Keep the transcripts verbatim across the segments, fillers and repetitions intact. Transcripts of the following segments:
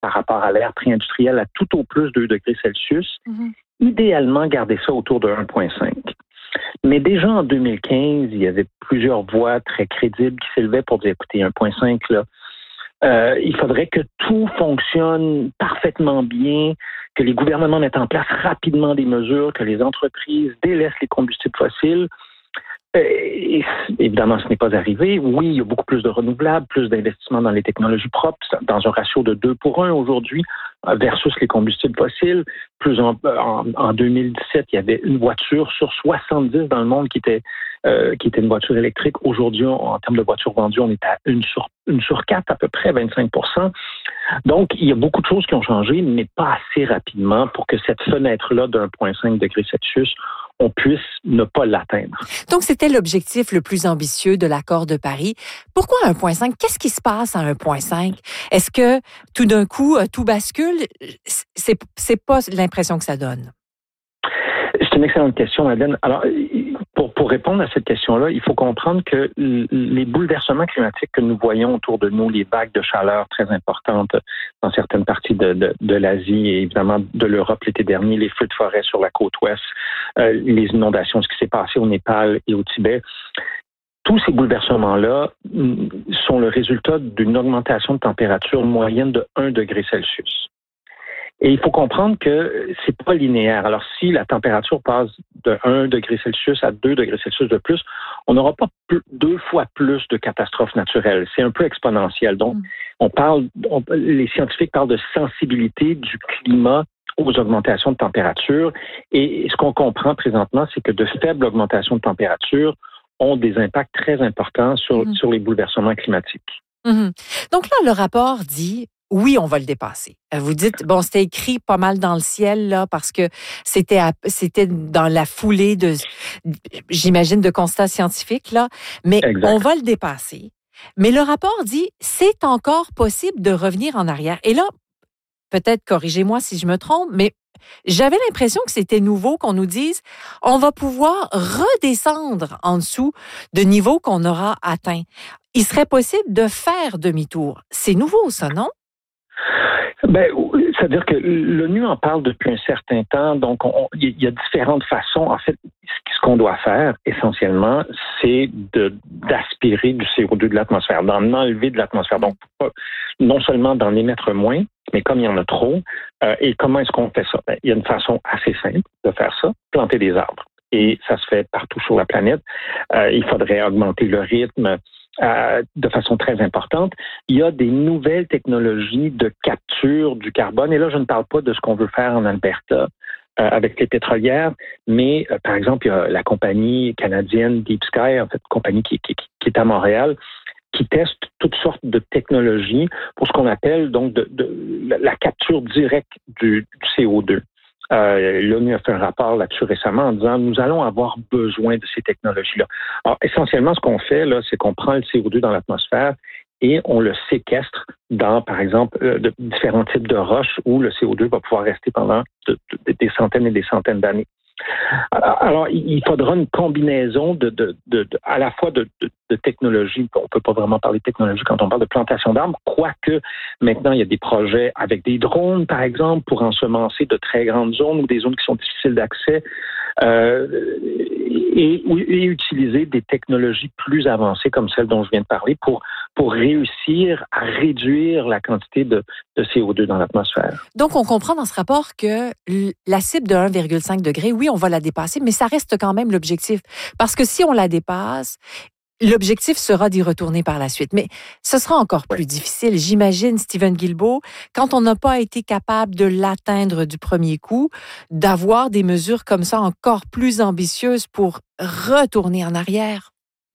par rapport à l'ère pré-industrielle à tout au plus deux degrés Celsius. Mm-hmm. Idéalement, garder ça autour de un virgule cinq. Mais déjà en deux mille quinze, il y avait plusieurs voix très crédibles qui s'élevaient pour dire, écoutez, un virgule cinq, là, euh, il faudrait que tout fonctionne parfaitement bien, que les gouvernements mettent en place rapidement des mesures, que les entreprises délaissent les combustibles fossiles. Et évidemment, ce n'est pas arrivé. Oui, il y a beaucoup plus de renouvelables, plus d'investissements dans les technologies propres, dans un ratio de deux pour un aujourd'hui, versus les combustibles fossiles. Plus en, en, en deux mille dix-sept, il y avait une voiture sur soixante-dix dans le monde qui était, euh, qui était une voiture électrique. Aujourd'hui, en, en termes de voitures vendues, on est à une sur, une sur quatre, à peu près, vingt-cinq pour cent. Donc, il y a beaucoup de choses qui ont changé, mais pas assez rapidement pour que cette fenêtre-là d'un virgule cinq degrés Celsius, on puisse ne pas l'atteindre. Donc, c'était l'objectif le plus ambitieux de l'accord de Paris. Pourquoi un virgule cinq? Qu'est-ce qui se passe à un virgule cinq? Est-ce que tout d'un coup, tout bascule? C'est, c'est pas l'impression que ça donne. C'est une excellente question, Madeleine. Alors, pour, pour répondre à cette question-là, il faut comprendre que les bouleversements climatiques que nous voyons autour de nous, les vagues de chaleur très importantes dans certaines parties de, de, de l'Asie et évidemment de l'Europe l'été dernier, les feux de forêt sur la côte ouest, euh, les inondations, ce qui s'est passé au Népal et au Tibet, tous ces bouleversements-là sont le résultat d'une augmentation de température moyenne de un degré Celsius. Et il faut comprendre que c'est pas linéaire. Alors, si la température passe de un degré Celsius à deux degrés Celsius de plus, on n'aura pas plus, deux fois plus de catastrophes naturelles. C'est un peu exponentiel. Donc, mm. on parle, on, les scientifiques parlent de sensibilité du climat aux augmentations de température. Et ce qu'on comprend présentement, c'est que de faibles augmentations de température ont des impacts très importants sur, mm. sur les bouleversements climatiques. Mm-hmm. Donc là, le rapport dit... Oui, on va le dépasser. Vous dites, bon, c'était écrit pas mal dans le ciel, là, parce que c'était, à, c'était dans la foulée de, j'imagine, de constats scientifiques, là. Mais exact. On va le dépasser. Mais le rapport dit, c'est encore possible de revenir en arrière. Et là, peut-être, corrigez-moi si je me trompe, mais j'avais l'impression que c'était nouveau qu'on nous dise, on va pouvoir redescendre en dessous de niveau qu'on aura atteint. Il serait possible de faire demi-tour. C'est nouveau, ça, non? Ben, c'est-à-dire que l'ONU en parle depuis un certain temps, donc il y a différentes façons. En fait, ce qu'on doit faire essentiellement, c'est de, d'aspirer du C O deux de l'atmosphère, d'en enlever de l'atmosphère. Donc, non seulement d'en émettre moins, mais comme il y en a trop, euh, et comment est-ce qu'on fait ça? Ben, il y a une façon assez simple de faire ça, planter des arbres. Et ça se fait partout sur la planète. Euh, il faudrait augmenter le rythme Euh, de façon très importante. Il y a des nouvelles technologies de capture du carbone. Et là, je ne parle pas de ce qu'on veut faire en Alberta euh, avec les pétrolières, mais euh, par exemple, il y a la compagnie canadienne Deep Sky, en fait, compagnie qui, qui, qui est à Montréal, qui teste toutes sortes de technologies pour ce qu'on appelle donc de, de la capture directe du, du C O deux. Euh, L'ONU a fait un rapport là-dessus récemment en disant nous allons avoir besoin de ces technologies-là. Alors, essentiellement, ce qu'on fait, là, c'est qu'on prend le C O deux dans l'atmosphère et on le séquestre dans, par exemple, euh, de différents types de roches où le C O deux va pouvoir rester pendant de, de, des centaines et des centaines d'années. Alors, il faudra une combinaison de, de, de, de à la fois de, de, de technologies. On ne peut pas vraiment parler de technologie quand on parle de plantation d'arbres, quoique maintenant, il y a des projets avec des drones, par exemple, pour ensemencer de très grandes zones ou des zones qui sont difficiles d'accès euh, et, et utiliser des technologies plus avancées comme celles dont je viens de parler pour, pour réussir à réduire la quantité de, de C O deux dans l'atmosphère. Donc, on comprend dans ce rapport que la cible de un virgule cinq degré, oui, on va la dépasser, mais ça reste quand même l'objectif. Parce que si on la dépasse, l'objectif sera d'y retourner par la suite. Mais ce sera encore plus difficile. J'imagine, Stephen Guilbeault, quand on n'a pas été capable de l'atteindre du premier coup, d'avoir des mesures comme ça encore plus ambitieuses pour retourner en arrière.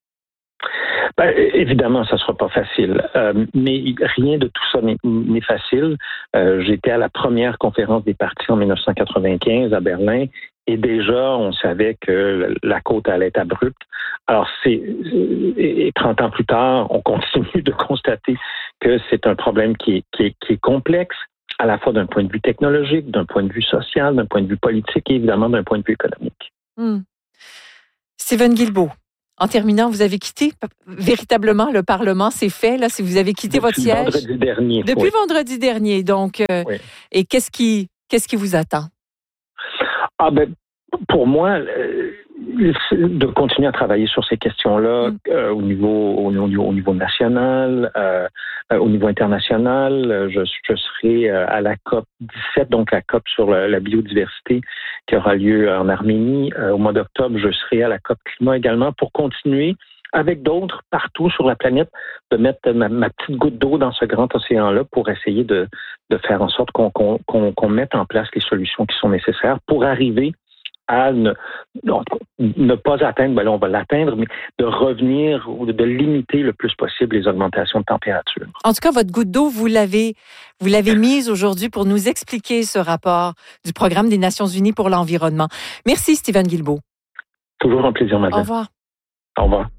Ben, évidemment, ça ne sera pas facile, euh, mais rien de tout ça n'est, n'est facile. Euh, j'étais à la première conférence des partis en dix-neuf cent quatre-vingt-quinze à Berlin et déjà, on savait que la côte allait être abrupte. Alors, c'est, et trente ans plus tard, on continue de constater que c'est un problème qui est, qui est, qui est complexe, à la fois d'un point de vue technologique, d'un point de vue social, d'un point de vue politique et évidemment d'un point de vue économique. Mmh. Stephen Guilbeault, En terminant, vous avez quitté véritablement le Parlement, c'est fait, là, si vous avez quitté Depuis votre siège. Vendredi dernier. Depuis oui. vendredi dernier, donc. Euh, oui. Et qu'est-ce qui, qu'est-ce qui vous attend? Ah ben, pour moi, euh, de continuer à travailler sur ces questions-là mm. euh, au niveau au niveau, au niveau national, euh, euh, au niveau international. Je, je serai à la COP dix-sept, donc la COP sur la, la biodiversité qui aura lieu en Arménie euh, au mois d'octobre. Je serai à la COP climat également pour continuer avec d'autres partout sur la planète de mettre ma, ma petite goutte d'eau dans ce grand océan-là pour essayer de, de faire en sorte qu'on, qu'on, qu'on, qu'on mette en place les solutions qui sont nécessaires pour arriver à ne, ne pas atteindre, ben là on va l'atteindre, mais de revenir ou de limiter le plus possible les augmentations de température. En tout cas, votre goutte d'eau, vous l'avez, vous l'avez mise aujourd'hui pour nous expliquer ce rapport du Programme des Nations Unies pour l'environnement. Merci, Steven Guilbeault. Toujours un plaisir, Madeleine. Au revoir. Au revoir.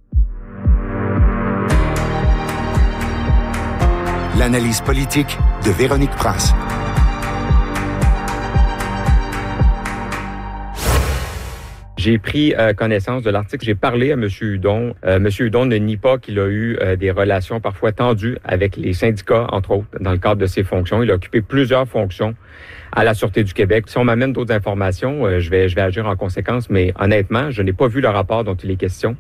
L'analyse politique de Véronique Prince. J'ai pris euh, connaissance de l'article. J'ai parlé à M. Hudon. Euh, M. Hudon ne nie pas qu'il a eu euh, des relations parfois tendues avec les syndicats, entre autres, dans le cadre de ses fonctions. Il a occupé plusieurs fonctions à la Sûreté du Québec. Si on m'amène d'autres informations, euh, je vais, je vais agir en conséquence. Mais honnêtement, je n'ai pas vu le rapport dont il est question.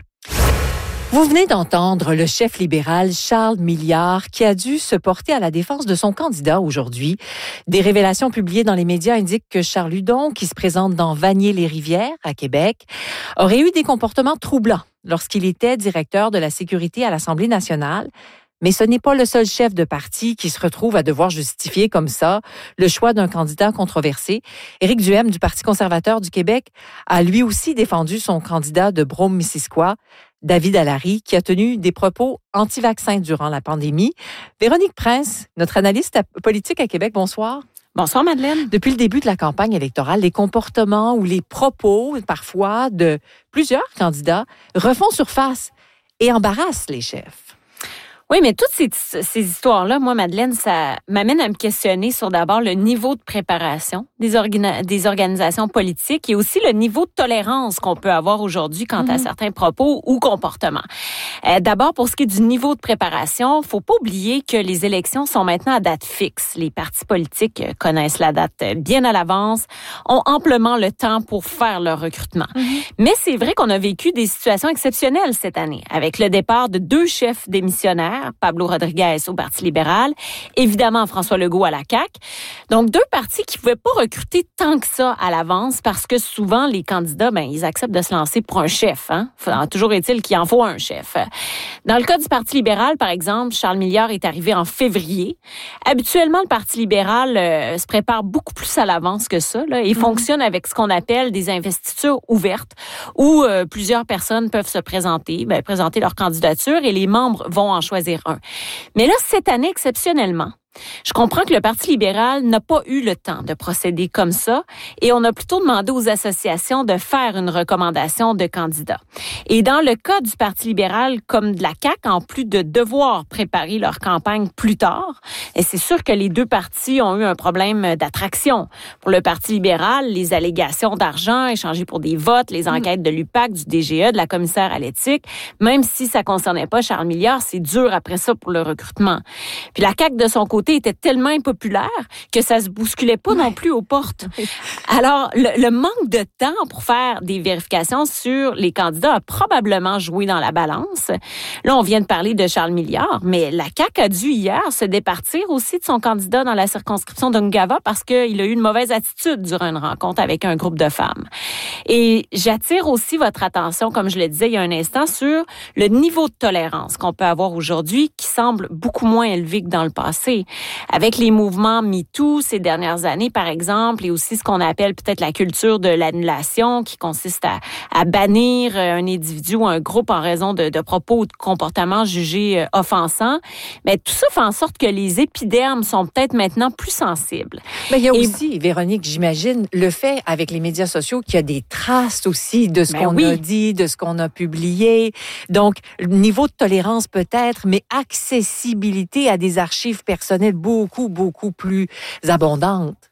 Vous venez d'entendre le chef libéral Charles Milliard qui a dû se porter à la défense de son candidat aujourd'hui. Des révélations publiées dans les médias indiquent que Charles Hudon, qui se présente dans Vanier-les-Rivières, à Québec, aurait eu des comportements troublants lorsqu'il était directeur de la sécurité à l'Assemblée nationale. Mais ce n'est pas le seul chef de parti qui se retrouve à devoir justifier comme ça le choix d'un candidat controversé. Éric Duhem du Parti conservateur du Québec a lui aussi défendu son candidat de Brome-Missisquoi, David Allary, qui a tenu des propos anti-vaccins durant la pandémie. Véronique Prince, notre analyste politique à Québec, bonsoir. Bonsoir, Madeleine. Depuis le début de la campagne électorale, les comportements ou les propos, parfois, de plusieurs candidats refont surface et embarrassent les chefs. Oui, mais toutes ces, ces histoires-là, moi, Madeleine, ça m'amène à me questionner sur d'abord le niveau de préparation des, orga- des organisations politiques et aussi le niveau de tolérance qu'on peut avoir aujourd'hui quant mm-hmm. à certains propos ou comportements. Euh, d'abord, pour ce qui est du niveau de préparation, faut pas oublier que les élections sont maintenant à date fixe. Les partis politiques connaissent la date bien à l'avance, ont amplement le temps pour faire leur recrutement. Mm-hmm. Mais c'est vrai qu'on a vécu des situations exceptionnelles cette année, avec le départ de deux chefs démissionnaires, Pablo Rodriguez au Parti libéral, évidemment François Legault à la C A Q. Donc, deux partis qui ne pouvaient pas recruter tant que ça à l'avance parce que souvent, les candidats, ben, ils acceptent de se lancer pour un chef. Hein? Toujours est-il qu'il en faut un chef. Dans le cas du Parti libéral, par exemple, Charles Milliard est arrivé en février. Habituellement, le Parti libéral euh, se prépare beaucoup plus à l'avance que ça là, et mm-hmm. fonctionne avec ce qu'on appelle des investitures ouvertes où euh, plusieurs personnes peuvent se présenter, ben, présenter leur candidature et les membres vont en choisir un. Mais là, cette année, exceptionnellement, je comprends que le Parti libéral n'a pas eu le temps de procéder comme ça et on a plutôt demandé aux associations de faire une recommandation de candidat. Et dans le cas du Parti libéral comme de la C A Q, en plus de devoir préparer leur campagne plus tard, et c'est sûr que les deux partis ont eu un problème d'attraction. Pour le Parti libéral, les allégations d'argent échangées pour des votes, les enquêtes de l'U P A C, du D G E, de la commissaire à l'éthique, même si ça concernait pas Charles Milliard, c'est dur après ça pour le recrutement. Puis la C A Q, de son côté, était tellement impopulaire que ça se bousculait pas non plus aux portes. Alors, le, le manque de temps pour faire des vérifications sur les candidats a probablement joué dans la balance. Là, on vient de parler de Charles Milliard, mais la C A Q a dû hier se départir aussi de son candidat dans la circonscription d'Ungava parce qu'il a eu une mauvaise attitude durant une rencontre avec un groupe de femmes. Et j'attire aussi votre attention, comme je le disais il y a un instant, sur le niveau de tolérance qu'on peut avoir aujourd'hui qui semble beaucoup moins élevé que dans le passé. Avec les mouvements MeToo ces dernières années, par exemple, et aussi ce qu'on appelle peut-être la culture de l'annulation qui consiste à, à bannir un individu ou un groupe en raison de, de propos ou de comportements jugés offensants, mais tout ça fait en sorte que les épidermes sont peut-être maintenant plus sensibles. Mais il y a et, aussi, Véronique, j'imagine, le fait avec les médias sociaux qu'il y a des traces aussi de ce ben qu'on oui. a dit, de ce qu'on a publié. Donc, niveau de tolérance peut-être, mais accessibilité à des archives personnelles beaucoup, beaucoup plus abondantes.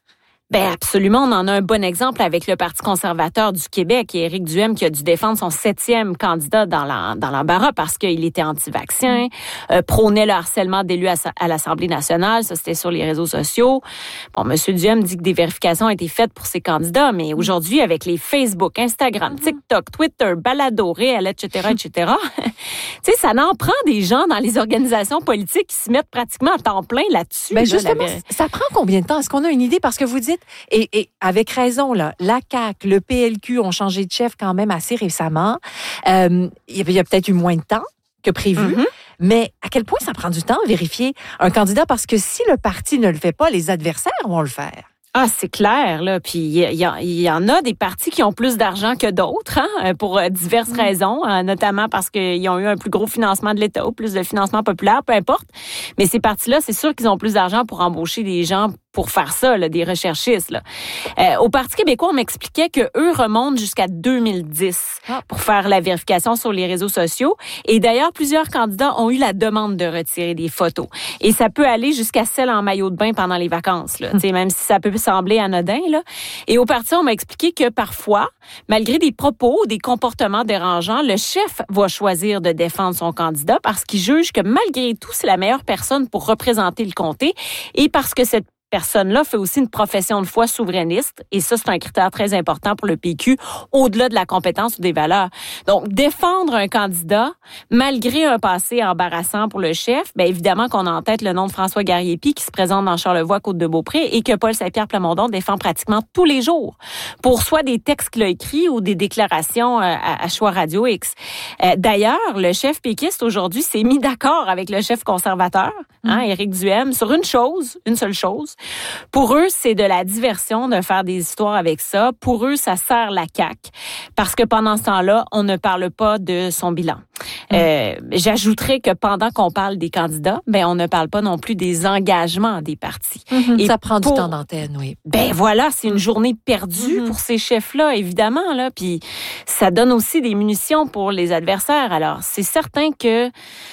Ben absolument, on en a un bon exemple avec le Parti conservateur du Québec et Éric Duhaime qui a dû défendre son septième candidat dans la, dans l'embarras parce qu'il était anti-vaccin, euh, prônait le harcèlement d'élus à, à l'Assemblée nationale, ça c'était sur les réseaux sociaux. Bon, M. Duhaime dit que des vérifications ont été faites pour ses candidats, mais aujourd'hui avec les Facebook, Instagram, TikTok, Twitter, balado, réel, et cetera, et cetera, tu sais, ça en prend des gens dans les organisations politiques qui se mettent pratiquement à temps plein là-dessus. Ben là, justement, la... ça prend combien de temps? Est-ce qu'on a une idée? Parce que vous dites, et, et avec raison, là, la C A Q, le P L Q ont changé de chef quand même assez récemment. Euh, il y a, a peut-être eu moins de temps que prévu. Mm-hmm. Mais à quel point ça prend du temps à vérifier un candidat? Parce que si le parti ne le fait pas, les adversaires vont le faire. Ah, c'est clair, là. Puis il y, y, y en a des partis qui ont plus d'argent que d'autres, hein, pour diverses mmh. raisons, hein, notamment parce qu'ils ont eu un plus gros financement de l'État ou plus de financement populaire, peu importe. Mais ces partis-là, c'est sûr qu'ils ont plus d'argent pour embaucher des gens pour faire ça, là, des recherchistes. Là. Euh, au Parti québécois, on m'expliquait que eux remontent jusqu'à deux mille dix ah. pour faire la vérification sur les réseaux sociaux. Et d'ailleurs, plusieurs candidats ont eu la demande de retirer des photos. Et ça peut aller jusqu'à celle en maillot de bain pendant les vacances, là, mmh. même si ça peut sembler anodin. Là. Et au Parti, on m'a expliqué que parfois, malgré des propos ou des comportements dérangeants, le chef va choisir de défendre son candidat parce qu'il juge que malgré tout, c'est la meilleure personne pour représenter le comté et parce que cette personne-là fait aussi une profession de foi souverainiste et ça, c'est un critère très important pour le P Q, au-delà de la compétence ou des valeurs. Donc, défendre un candidat, malgré un passé embarrassant pour le chef, bien évidemment qu'on a en tête le nom de François Garriépi qui se présente dans Charlevoix, Côte-de-Beaupré et que Paul Saint-Pierre Plamondon défend pratiquement tous les jours pour soit des textes qu'il a écrits ou des déclarations à, à Choix Radio X. Euh, d'ailleurs, le chef péquiste aujourd'hui s'est mis d'accord avec le chef conservateur, hein, Éric Duhaime, sur une chose, une seule chose. Pour eux, c'est de la diversion de faire des histoires avec ça. Pour eux, ça sert la C A Q parce que pendant ce temps-là, on ne parle pas de son bilan. Mmh. Euh, j'ajouterais que pendant qu'on parle des candidats, ben on ne parle pas non plus des engagements des partis. Mmh. Et ça prend pour, du temps d'antenne, oui. Ben voilà, c'est une journée perdue mmh. pour ces chefs-là, évidemment là. Puis ça donne aussi des munitions pour les adversaires. Alors c'est certain que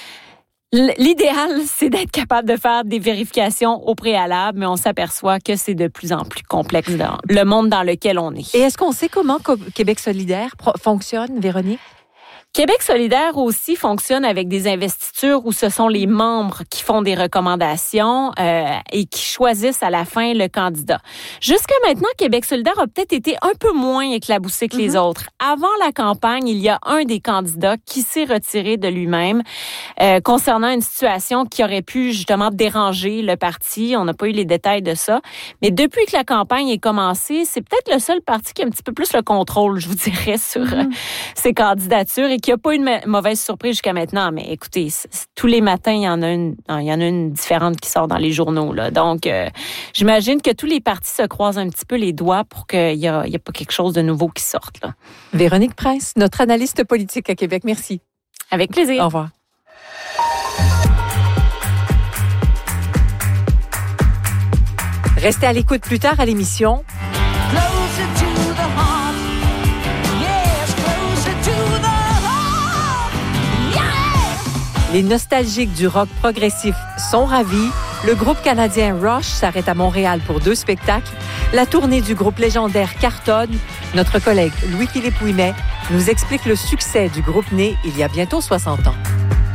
l'idéal, c'est d'être capable de faire des vérifications au préalable, mais on s'aperçoit que c'est de plus en plus complexe dans le monde dans lequel on est. Et est-ce qu'on sait comment Québec solidaire fonctionne, Véronique? Québec solidaire aussi fonctionne avec des investitures où ce sont les membres qui font des recommandations euh, et qui choisissent à la fin le candidat. Jusqu'à maintenant, Québec solidaire a peut-être été un peu moins éclaboussé que mm-hmm. les autres. Avant la campagne, il y a un des candidats qui s'est retiré de lui-même euh, concernant une situation qui aurait pu justement déranger le parti. On n'a pas eu les détails de ça. Mais depuis que la campagne est commencée, c'est peut-être le seul parti qui a un petit peu plus le contrôle, je vous dirais, sur mm-hmm. euh, ses candidatures et qu'il n'y a pas eu de mauvaise surprise jusqu'à maintenant, mais écoutez, c- c- tous les matins, il y en a une, il y en a une différente qui sort dans les journaux, là. Donc, euh, j'imagine que tous les partis se croisent un petit peu les doigts pour qu'il n'y a, y a pas quelque chose de nouveau qui sorte, là. Véronique Prince, notre analyste politique à Québec. Merci. Avec plaisir. Au revoir. Restez à l'écoute plus tard à l'émission. Les nostalgiques du rock progressif sont ravis. Le groupe canadien Rush s'arrête à Montréal pour deux spectacles. La tournée du groupe légendaire cartonne. Notre collègue Louis-Philippe Ouimet nous explique le succès du groupe né il y a bientôt soixante ans.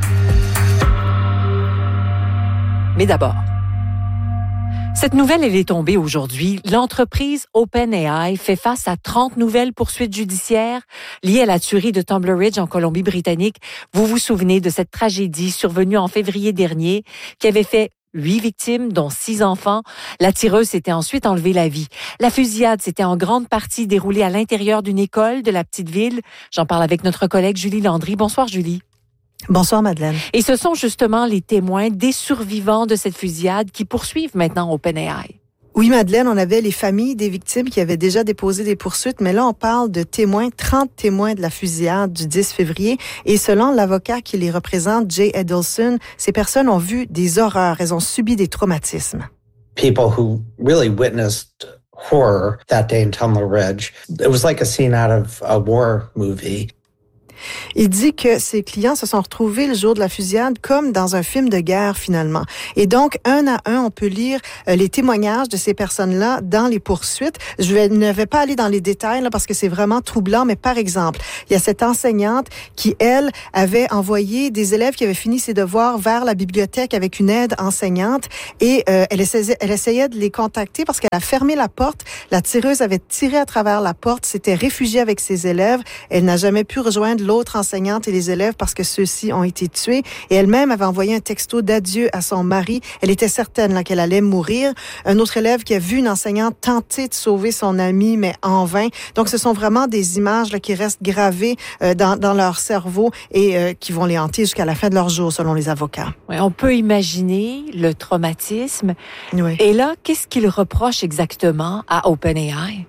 Mais d'abord, cette nouvelle, elle est tombée aujourd'hui. L'entreprise OpenAI fait face à trente nouvelles poursuites judiciaires liées à la tuerie de Tumbler Ridge en Colombie-Britannique. Vous vous souvenez de cette tragédie survenue en février dernier qui avait fait huit victimes, dont six enfants. La tireuse s'était ensuite enlevé la vie. La fusillade s'était en grande partie déroulée à l'intérieur d'une école de la petite ville. J'en parle avec notre collègue Julie Landry. Bonsoir, Julie. Bonsoir, Madeleine. Et ce sont justement les témoins des survivants de cette fusillade qui poursuivent maintenant OpenAI. Oui, Madeleine, on avait les familles des victimes qui avaient déjà déposé des poursuites, mais là, on parle de témoins, trente témoins de la fusillade du dix février. Et selon l'avocat qui les représente, Jay Edelson, ces personnes ont vu des horreurs, elles ont subi des traumatismes. People who really witnessed horror that day in Tumbler Ridge. It was like a scene out of a war movie. Il dit que ses clients se sont retrouvés le jour de la fusillade comme dans un film de guerre finalement. Et donc, un à un, on peut lire euh, les témoignages de ces personnes-là dans les poursuites. Je vais, ne vais pas aller dans les détails là, parce que c'est vraiment troublant, mais par exemple, il y a cette enseignante qui, elle, avait envoyé des élèves qui avaient fini ses devoirs vers la bibliothèque avec une aide enseignante et euh, elle, essayait, elle essayait de les contacter parce qu'elle a fermé la porte. La tireuse avait tiré à travers la porte, s'était réfugiée avec ses élèves. Elle n'a jamais pu rejoindre l'autre enseignante et les élèves parce que ceux-ci ont été tués. Et elle-même avait envoyé un texto d'adieu à son mari. Elle était certaine là, qu'elle allait mourir. Un autre élève qui a vu une enseignante tenter de sauver son ami, mais en vain. Donc, ce sont vraiment des images là, qui restent gravées euh, dans, dans leur cerveau et euh, qui vont les hanter jusqu'à la fin de leur jour, selon les avocats. Oui, on peut imaginer le traumatisme. Oui. Et là, qu'est-ce qu'il reproche exactement à OpenAI?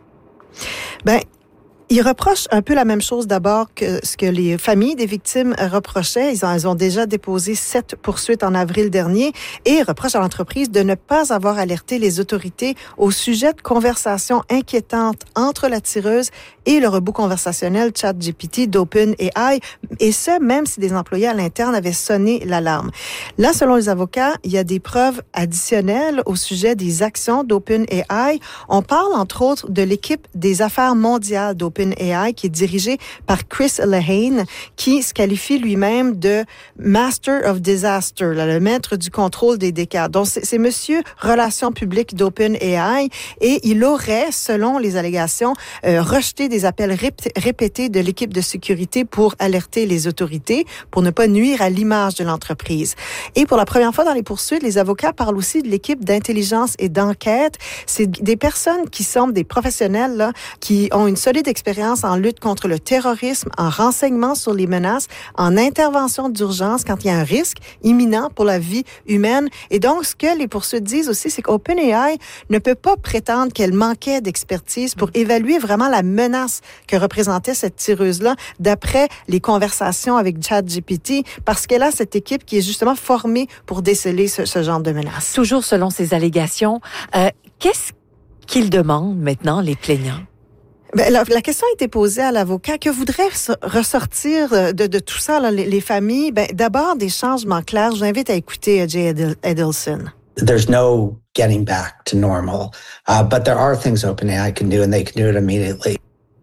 Ben, il reproche un peu la même chose d'abord que ce que les familles des victimes reprochaient. Ils ont, ils ont déjà déposé sept poursuites en avril dernier et reprochent à l'entreprise de ne pas avoir alerté les autorités au sujet de conversations inquiétantes entre la tireuse et le robot conversationnel ChatGPT d'OpenAI, et ce, même si des employés à l'interne avaient sonné l'alarme. Là, selon les avocats, il y a des preuves additionnelles au sujet des actions d'OpenAI. On parle, entre autres, de l'équipe des affaires mondiales d'OpenAI qui est dirigée par Chris Lehane, qui se qualifie lui-même de Master of Disaster, là, le maître du contrôle des dégâts. Donc, c'est, c'est monsieur relations publiques d'OpenAI et il aurait, selon les allégations, euh, rejeté des appels rép- répétés de l'équipe de sécurité pour alerter les autorités, pour ne pas nuire à l'image de l'entreprise. Et pour la première fois dans les poursuites, les avocats parlent aussi de l'équipe d'intelligence et d'enquête. C'est des personnes qui sont des professionnels là, qui ont une solide expérience en lutte contre le terrorisme, en renseignement sur les menaces, en intervention d'urgence quand il y a un risque imminent pour la vie humaine. Et donc, ce que les poursuites disent aussi, c'est qu'OpenAI ne peut pas prétendre qu'elle manquait d'expertise pour évaluer vraiment la menace que représentait cette tireuse-là d'après les conversations avec ChatGPT, parce qu'elle a cette équipe qui est justement formée pour déceler ce, ce genre de menaces. Toujours selon ces allégations, euh, qu'est-ce qu'ils demandent maintenant, les plaignants? Ben, la, la question a été posée à l'avocat. Que voudrait ressortir de, de tout ça, là, les, les familles? Ben, d'abord, des changements clairs. Je vous invite à écouter Jay Edelson. There's no getting back to normal, uh, but there are things OpenAI can do, and they can do it immediately.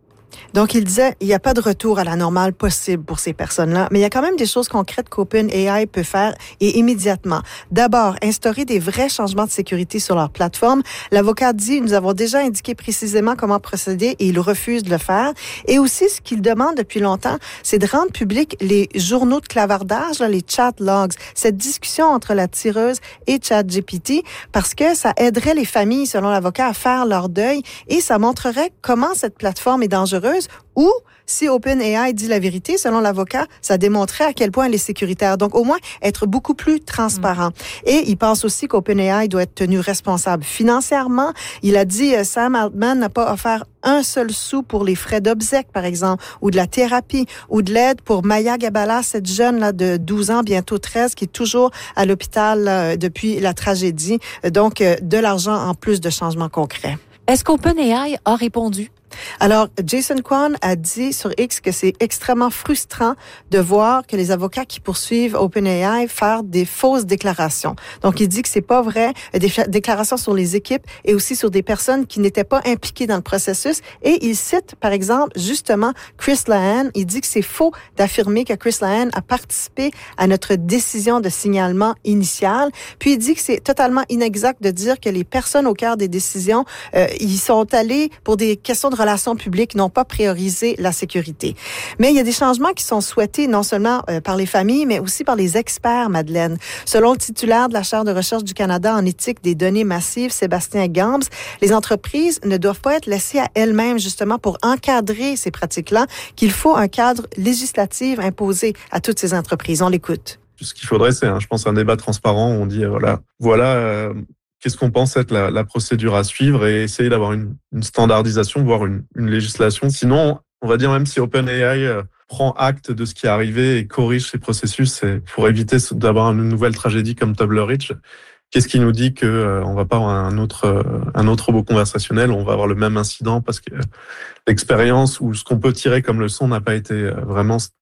Donc, il disait, il n'y a pas de retour à la normale possible pour ces personnes-là, mais il y a quand même des choses concrètes qu'OpenAI peut faire et immédiatement. D'abord, instaurer des vrais changements de sécurité sur leur plateforme. L'avocat dit, nous avons déjà indiqué précisément comment procéder et il refuse de le faire. Et aussi, ce qu'il demande depuis longtemps, c'est de rendre public les journaux de clavardage, là, les chat logs, cette discussion entre la tireuse et ChatGPT, parce que ça aiderait les familles, selon l'avocat, à faire leur deuil et ça montrerait comment cette plateforme est dangereuse. Ou, si OpenAI dit la vérité, selon l'avocat, ça démontrait à quel point elle est sécuritaire. Donc, au moins, être beaucoup plus transparent. Mm. Et il pense aussi qu'OpenAI doit être tenu responsable financièrement. Il a dit, euh, Sam Altman n'a pas offert un seul sou pour les frais d'obsèques, par exemple, ou de la thérapie, ou de l'aide pour Maya Gabala, cette jeune-là de douze ans, bientôt treize, qui est toujours à l'hôpital euh, depuis la tragédie. Donc, euh, de l'argent en plus de changements concrets. Est-ce qu'OpenAI a répondu? Alors, Jason Kwan a dit sur X que c'est extrêmement frustrant de voir que les avocats qui poursuivent OpenAI faire des fausses déclarations. Donc, il dit que c'est pas vrai, des déclarations sur les équipes et aussi sur des personnes qui n'étaient pas impliquées dans le processus. Et il cite, par exemple, justement, Chris Lehane. Il dit que c'est faux d'affirmer que Chris Lehane a participé à notre décision de signalement initial. Puis, il dit que c'est totalement inexact de dire que les personnes au cœur des décisions, euh, ils sont allés pour des questions de relations publiques, n'ont pas priorisé la sécurité. Mais il y a des changements qui sont souhaités non seulement euh, par les familles, mais aussi par les experts, Madeleine. Selon le titulaire de la Chaire de recherche du Canada en éthique des données massives, Sébastien Gambs, les entreprises ne doivent pas être laissées à elles-mêmes, justement, pour encadrer ces pratiques-là, qu'il faut un cadre législatif imposé à toutes ces entreprises. On l'écoute. Ce qu'il faudrait, c'est, je pense, un débat transparent où on dit, voilà, voilà, euh, qu'est-ce qu'on pense être la, la procédure à suivre et essayer d'avoir une, une standardisation, voire une, une législation. Sinon, on va dire même si OpenAI euh, prend acte de ce qui est arrivé et corrige ses processus, c'est pour éviter d'avoir une nouvelle tragédie comme TableReach. Qu'est-ce qui nous dit que euh, on va pas avoir un autre euh, un autre robot conversationnel, on va avoir le même incident parce que euh, l'expérience ou ce qu'on peut tirer comme leçon n'a pas été euh, vraiment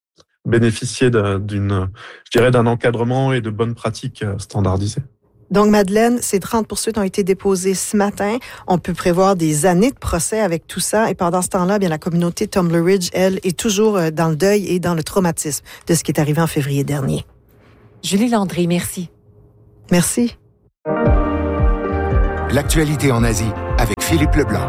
bénéficier d'une, je dirais, d'un encadrement et de bonnes pratiques standardisées. Donc, Madeleine, ces trente poursuites ont été déposées ce matin. On peut prévoir des années de procès avec tout ça. Et pendant ce temps-là, bien, la communauté Tumbler Ridge, elle, est toujours dans le deuil et dans le traumatisme de ce qui est arrivé en février dernier. Julie Landry, merci. Merci. L'actualité en Asie avec Philippe Leblanc.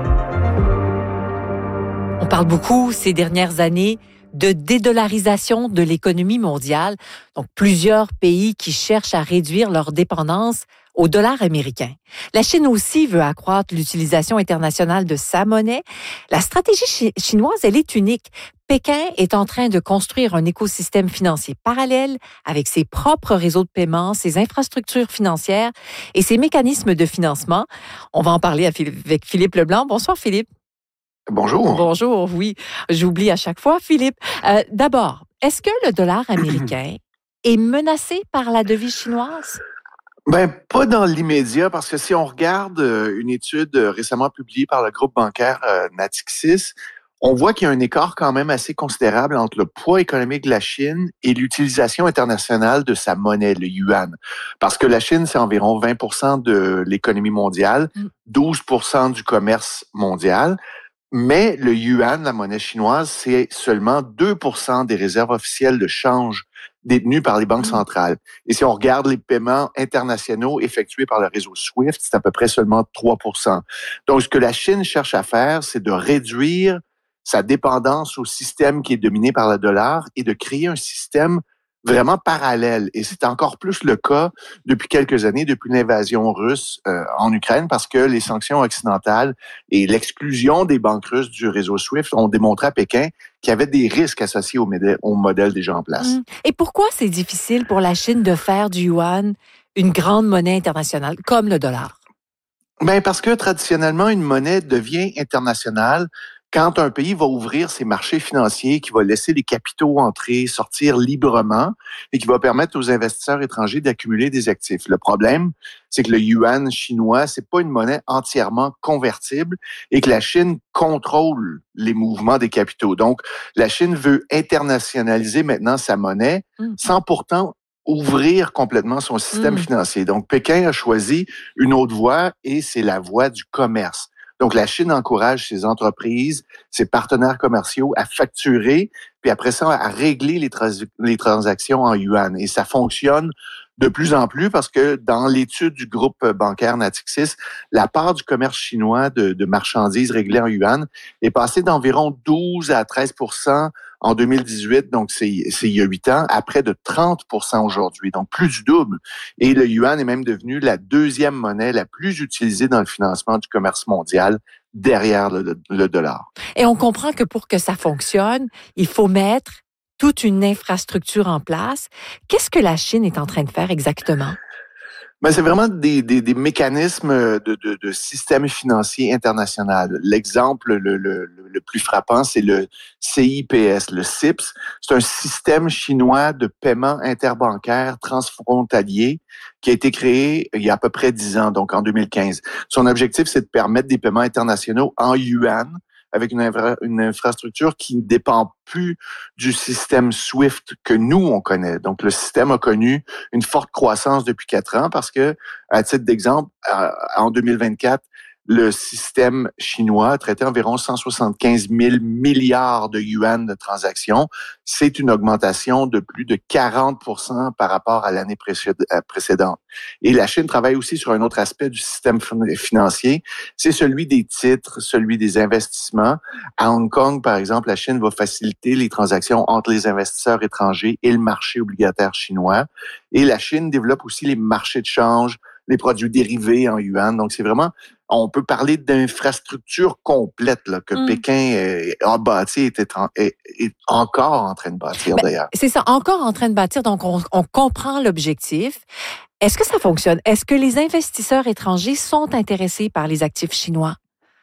On parle beaucoup ces dernières années de dédollarisation de l'économie mondiale. Donc, plusieurs pays qui cherchent à réduire leur dépendance au dollar américain. La Chine aussi veut accroître l'utilisation internationale de sa monnaie. La stratégie chi- chinoise, elle est unique. Pékin est en train de construire un écosystème financier parallèle avec ses propres réseaux de paiement, ses infrastructures financières et ses mécanismes de financement. On va en parler avec Philippe Leblanc. Bonsoir, Philippe. Bonjour. Bonjour, oui. J'oublie à chaque fois, Philippe. Euh, d'abord, est-ce que le dollar américain est menacé par la devise chinoise? Ben, pas dans l'immédiat, parce que si on regarde une étude récemment publiée par le groupe bancaire euh, Natixis, on voit qu'il y a un écart quand même assez considérable entre le poids économique de la Chine et l'utilisation internationale de sa monnaie, le yuan. Parce que la Chine, c'est environ vingt pour cent de l'économie mondiale, douze pour cent du commerce mondial. Mais le yuan, la monnaie chinoise, c'est seulement deux pour cent des réserves officielles de change détenues par les banques centrales. Et si on regarde les paiements internationaux effectués par le réseau SWIFT, c'est à peu près seulement trois pour cent. Donc, ce que la Chine cherche à faire, c'est de réduire sa dépendance au système qui est dominé par le dollar et de créer un système vraiment parallèle. Et c'est encore plus le cas depuis quelques années, depuis l'invasion russe euh, en Ukraine, parce que les sanctions occidentales et l'exclusion des banques russes du réseau SWIFT ont démontré à Pékin qu'il y avait des risques associés au modèle, au modèle déjà en place. Mmh. Et pourquoi c'est difficile pour la Chine de faire du yuan une grande monnaie internationale, comme le dollar? Ben parce que traditionnellement, une monnaie devient internationale quand un pays va ouvrir ses marchés financiers, qui va laisser les capitaux entrer, sortir librement et qui va permettre aux investisseurs étrangers d'accumuler des actifs. Le problème, c'est que le yuan chinois, c'est pas une monnaie entièrement convertible et que la Chine contrôle les mouvements des capitaux. Donc, la Chine veut internationaliser maintenant sa monnaie mmh. sans pourtant ouvrir complètement son système mmh. financier. Donc, Pékin a choisi une autre voie et c'est la voie du commerce. Donc, la Chine encourage ses entreprises, ses partenaires commerciaux à facturer, puis après ça, à régler les, trans- les transactions en yuan. Et ça fonctionne de plus en plus parce que dans l'étude du groupe bancaire Natixis, la part du commerce chinois de, de marchandises réglées en yuan est passée d'environ douze à treize pour cent en deux mille dix-huit, donc c'est, c'est il y a huit ans, à près de trente pour cent aujourd'hui, donc plus du double. Et le yuan est même devenu la deuxième monnaie la plus utilisée dans le financement du commerce mondial, derrière le, le dollar. Et on comprend que pour que ça fonctionne, il faut mettre toute une infrastructure en place. Qu'est-ce que la Chine est en train de faire exactement? Ben, c'est vraiment des, des, des mécanismes de, de, de système financier international. L'exemple le, le, le plus frappant, c'est le C I P S, le C I P S. C'est un système chinois de paiement interbancaire transfrontalier qui a été créé il y a à peu près dix ans, donc en deux mille quinze. Son objectif, c'est de permettre des paiements internationaux en yuan, avec une, infra- une infrastructure qui ne dépend plus du système SWIFT que nous, on connaît. Donc, le système a connu une forte croissance depuis quatre ans parce que, à titre d'exemple, euh, en deux mille vingt-quatre, le système chinois a traité environ cent soixante-quinze mille milliards de yuan de transactions. C'est une augmentation de plus de quarante pour cent par rapport à l'année précédente. Et la Chine travaille aussi sur un autre aspect du système financier, c'est celui des titres, celui des investissements. À Hong Kong, par exemple, la Chine va faciliter les transactions entre les investisseurs étrangers et le marché obligataire chinois. Et la Chine développe aussi les marchés de change, les produits dérivés en yuan. Donc, c'est vraiment, on peut parler d'infrastructure complète là, que mmh. Pékin a bâti et est, est, est encore en train de bâtir, ben, d'ailleurs. C'est ça, encore en train de bâtir. Donc, on, on comprend l'objectif. Est-ce que ça fonctionne? Est-ce que les investisseurs étrangers sont intéressés par les actifs chinois?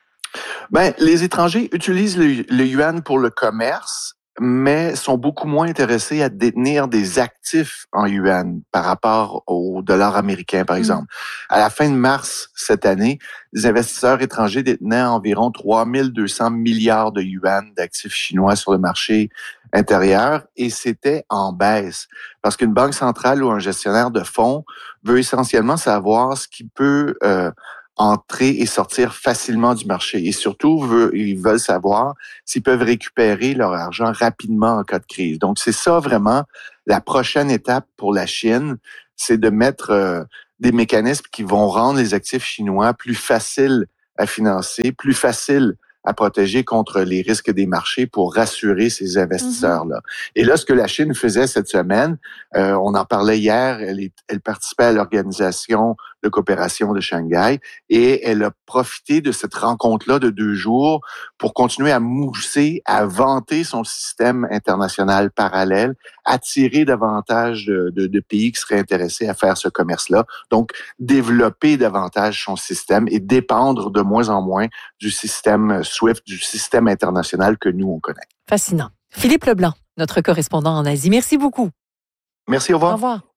Ben, les étrangers utilisent le, le yuan pour le commerce, mais sont beaucoup moins intéressés à détenir des actifs en yuan par rapport au dollar américain, par exemple. Mmh. À la fin de mars cette année, les investisseurs étrangers détenaient environ trois mille deux cents milliards de yuan d'actifs chinois sur le marché intérieur et c'était en baisse. Parce qu'une banque centrale ou un gestionnaire de fonds veut essentiellement savoir ce qui peut euh, entrer et sortir facilement du marché. Et surtout, veut, ils veulent savoir s'ils peuvent récupérer leur argent rapidement en cas de crise. Donc, c'est ça vraiment la prochaine étape pour la Chine, c'est de mettre euh, des mécanismes qui vont rendre les actifs chinois plus faciles à financer, plus faciles à protéger contre les risques des marchés pour rassurer ces investisseurs-là. Mm-hmm. Et là, ce que la Chine faisait cette semaine, euh, on en parlait hier, elle, est, elle participait à l'Organisation de coopération de Shanghai et elle a profité de cette rencontre-là de deux jours pour continuer à mousser, à vanter son système international parallèle, attirer davantage de, de, de pays qui seraient intéressés à faire ce commerce-là. Donc, développer davantage son système et dépendre de moins en moins du système SWIFT, du système international que nous, on connaît. Fascinant. Philippe Leblanc, notre correspondant en Asie. Merci beaucoup. Merci, au revoir. Au revoir.